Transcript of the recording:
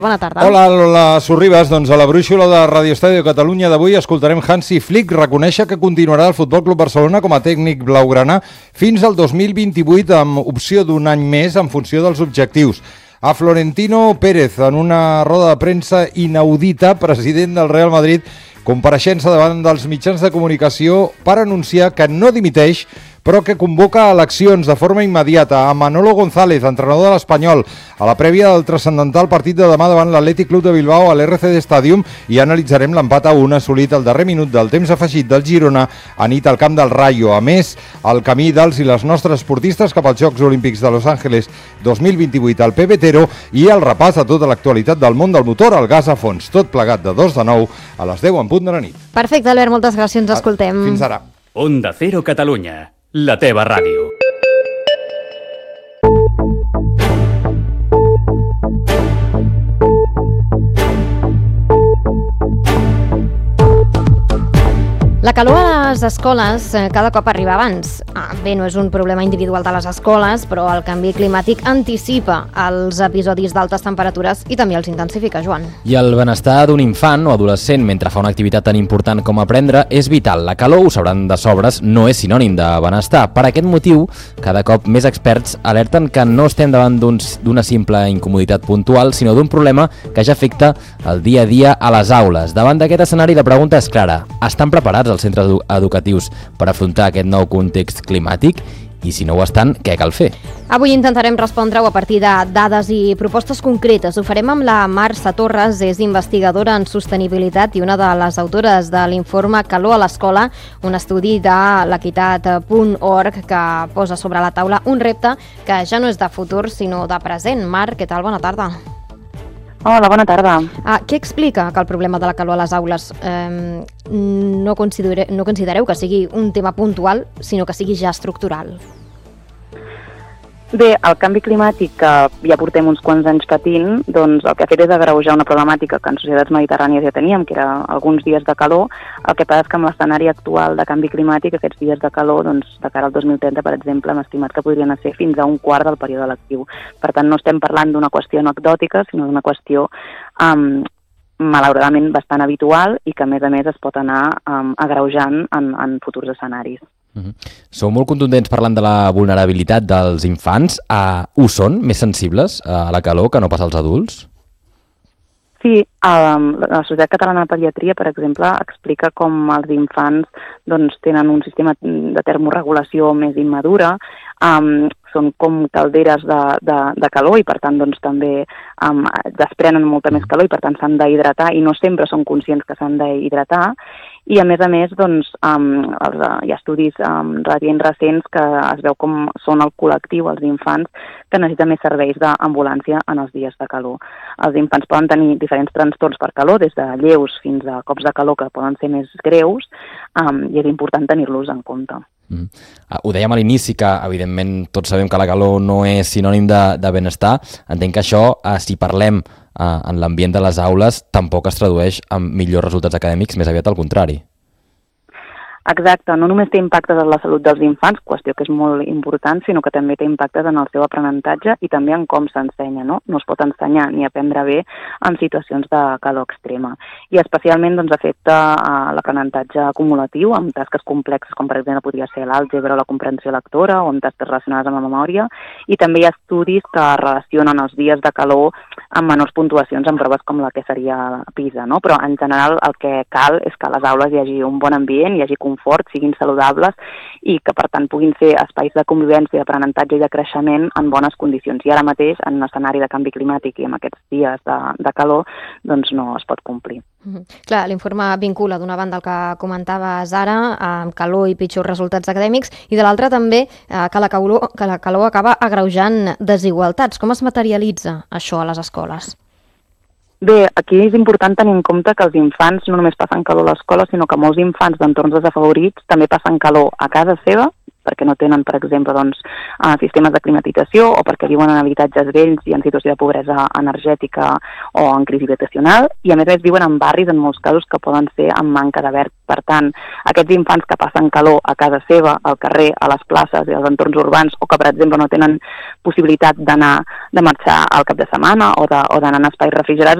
Bona tarda. Hola, Lola Sorribas. Doncs a la brúixola de Radio Estàdio Catalunya d'avui escoltarem Hansi Flick reconèixer que continuarà al Futbol Club Barcelona com a tècnic blaugrana fins al 2028 amb opció d'un any més en funció dels objectius. A Florentino Pérez, en una roda de premsa inaudita, president del Real Madrid, compareixença davant dels mitjans de comunicació per anunciar que no dimiteix, però que convoca eleccions de forma immediata. A Manolo González, entrenador de l'Espanyol, a la prèvia del transcendental partit de demà davant l'Atlètic Club de Bilbao a l'RCD Stadium, i analitzarem l'empat a 1 assolit al darrer minut del temps afegit del Girona a nit al camp del Rayo. A més, el camí dels i les nostres esportistes cap als Jocs Olímpics de Los Angeles 2028 al Pebetero i el repàs a tota l'actualitat del món del motor, el gas a fons. Tot plegat de 2 de 9 a les 10 en punt de la nit. Perfecte, Albert, moltes gràcies, ens escoltem. Fins ara. Onda Cero Catalunya, la teva ràdio. La calor a les escoles cada cop arriba abans. Bé, no és un problema individual de les escoles, però el canvi climàtic anticipa els episodis d'altes temperatures i també els intensifica, Joan. I el benestar d'un infant o adolescent mentre fa una activitat tan important com aprendre és vital. La calor, ho sabran de sobres, no és sinònim de benestar. Per aquest motiu, cada cop més experts alerten que no estem davant d'una simple incomoditat puntual, sinó d'un problema que ja afecta el dia a dia a les aules. Davant d'aquest escenari, la pregunta és clara. Estan preparats els centres educatius per afrontar aquest nou context climàtic? I si no ho estan, què cal fer? Avui intentarem respondre-ho a partir de dades i propostes concretes. Ho farem amb la Marça Torres, és investigadora en sostenibilitat i una de les autores de l'informe Calor a l'escola, un estudi de l'equitat.org que posa sobre la taula un repte que ja no és de futur, sinó de present. Marc, què tal? Bona tarda. Hola, bona tarda. Què explica que el problema de la calor a les aules no considereu que sigui un tema puntual, sinó que sigui ja estructural? Bé, el canvi climàtic que ja portem uns quants anys patint, doncs el que ha fet és agreujar una problemàtica que en societats mediterrànies ja teníem, que era alguns dies de calor. El que passa és que amb l'escenari actual de canvi climàtic, aquests dies de calor, doncs, de cara al 2030, per exemple, hem estimat que podrien ser fins a un quart del període lectiu. Per tant, no estem parlant d'una qüestió anecdòtica, sinó d'una qüestió malauradament bastant habitual i que, a més, es pot anar agreujant en futurs escenaris. Sou molt contundents parlant de la vulnerabilitat dels infants. Ho són més sensibles a la calor que no pas als adults? Sí, la Societat Catalana de Pediatria, per exemple, explica com els infants doncs, tenen un sistema de termorregulació més immadura, són com calderes de calor i per tant doncs, també desprenen molta més calor i per tant s'han d'hidratar i no sempre són conscients que s'han d'hidratar. I a més, doncs, hi ha estudis relativament recents que es veu com són el col·lectiu, els infants, que necessiten més serveis d'ambulància en els dies de calor. Els infants poden tenir diferents trastorns per calor, des de lleus fins a cops de calor que poden ser més greus, i és important tenir-los en compte. Ho dèiem a l'inici que, evidentment, tots sabem que la calor no és sinònim de benestar. Entenc que això, si parlem en l'ambient de les aules, tampoc es tradueix en millors resultats acadèmics, més aviat al contrari. Exacte, no només té impactes en la salut dels infants, qüestió que és molt important, sinó que també té impactes en el seu aprenentatge i també en com s'ensenya, no? No es pot ensenyar ni aprendre bé en situacions de calor extrema. I especialment doncs, afecta l'aprenentatge acumulatiu amb tasques complexes com per exemple podria ser l'àlgebra o la comprensió lectora o amb tasques relacionades amb la memòria, i també hi ha estudis que relacionen els dies de calor amb menors puntuacions en proves com la que seria PISA, no? Però en general el que cal és que a les aules hi hagi un bon ambient, hi hagi confort, siguin saludables i que per tant puguin ser espais de convivència, d'aprenentatge i de creixement en bones condicions. I ara mateix, en un escenari de canvi climàtic i amb aquests dies de calor, doncs no es pot complir. Clar, l'informe vincula d'una banda el que comentaves ara, amb calor i pitjors resultats acadèmics, i de l'altra també que la calor acaba agreujant desigualtats. Com es materialitza això a les escoles? Bé, aquí és important tenir en compte que els infants no només passen calor a l'escola, sinó que molts infants d'entorns desafavorits també passen calor a casa seva, perquè no tenen, per exemple, sistemes de climatització o perquè viuen en habitatges vells i en situació de pobresa energètica o en crisi habitacional, i a més viuen en barris, en molts casos, que poden ser amb manca de verd. Per tant, aquests infants que passen calor a casa seva, al carrer, a les places i als entorns urbans, o que, per exemple, no tenen possibilitat de marxar al cap de setmana o d'anar a espais refrigerats,